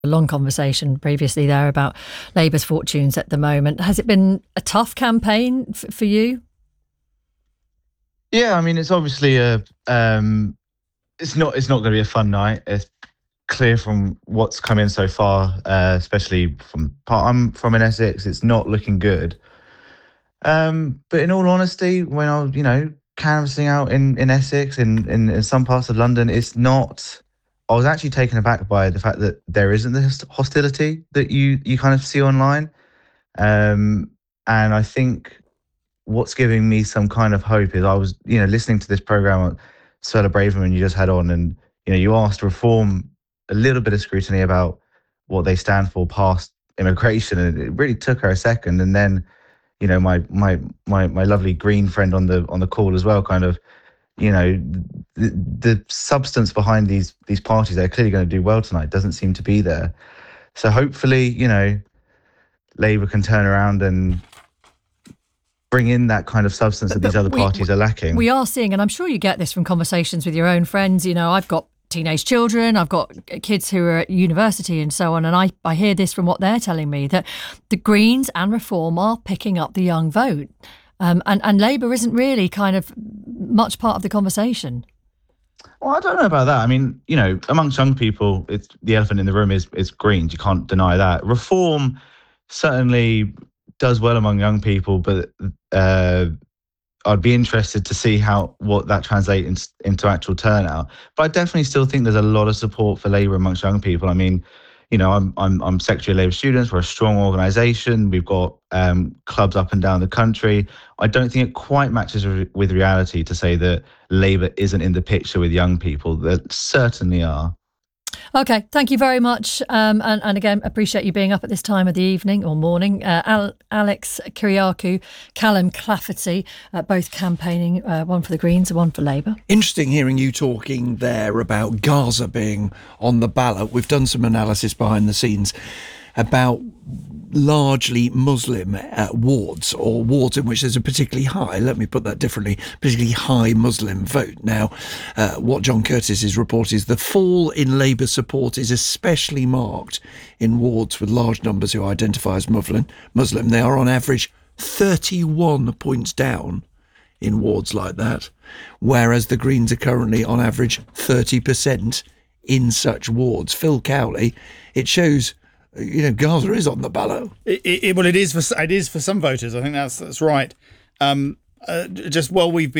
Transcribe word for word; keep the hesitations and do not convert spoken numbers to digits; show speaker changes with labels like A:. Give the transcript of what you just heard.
A: A long conversation previously there about Labour's fortunes at the moment. Has it been a tough campaign f- for you?
B: Yeah, I mean, it's obviously a, um, it's not, it's not going to be a fun night. It's clear from what's come in so far, uh, especially from part I'm from in Essex. It's not looking good. Um, but in all honesty, when I was, you know, canvassing out in in Essex and in, in some parts of London, it's not. I was actually taken aback by the fact that there isn't this hostility that you you kind of see online. Um, and I think what's giving me some kind of hope is I was, you know, listening to this program, Suella Braverman, you just had on, and you know, you asked Reform a little bit of scrutiny about what they stand for past immigration, and it really took her a second. And then, you know, my my my my lovely Green friend on the on the call as well, kind of, you know, the, the substance behind these these parties, they're clearly going to do well tonight, doesn't seem to be there. So hopefully, you know, Labour can turn around and bring in that kind of substance that
A: But
B: these other
A: we
B: parties are lacking.
A: we are seeing, and I'm sure you get this from conversations with your own friends. You know, I've got teenage children, I've got kids who are at university and so on, and I, I hear this from what they're telling me, that the Greens and Reform are picking up the young vote. Um, and, and Labour isn't really kind of much part of the conversation.
B: Well, I don't know about that. I mean, you know, amongst young people, it's the elephant in the room is is Greens. You can't deny that. Reform certainly does well among young people, but uh, I'd be interested to see how what that translates in, into actual turnout. But I definitely still think there's a lot of support for Labour amongst young people. I mean, you know, I'm I'm I'm Secretary of Labour Students. We're a strong organisation. We've got um, clubs up and down the country. I don't think it quite matches re- with reality to say that Labour isn't in the picture with young people. There certainly are.
A: Okay, thank you very much. Um, and, and again, appreciate you being up at this time of the evening or morning. Uh, Al- Alex Kyriakou, Callum Clafferty, uh, both campaigning, uh, one for the Greens and one for Labour.
C: Interesting hearing you talking there about Gaza being on the ballot. We've done some analysis behind the scenes about largely Muslim uh, wards, or wards in which there's a particularly high, let me put that differently, particularly high Muslim vote. Now, uh, what John Curtis's report is, the fall in Labour support is especially marked in wards with large numbers who identify as Muslim. Muslim. They are on average thirty-one points down in wards like that, whereas the Greens are currently on average thirty percent in such wards. Phil Cowley, it shows, you know, Gaza is on the ballot.
D: It, it, well, it is for it is for some voters. I think that's that's right. Um, uh, just while we've been